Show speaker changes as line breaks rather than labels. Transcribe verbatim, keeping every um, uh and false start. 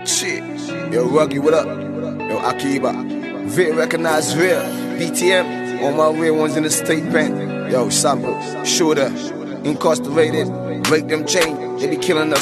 Shit. Yo, Ruggy, what up? Yo, Akiba. Very recognized real. B T M. All my real ones in the state bank. Yo, Sample. Shooter. Incarcerated. Break them chains. They be killing us.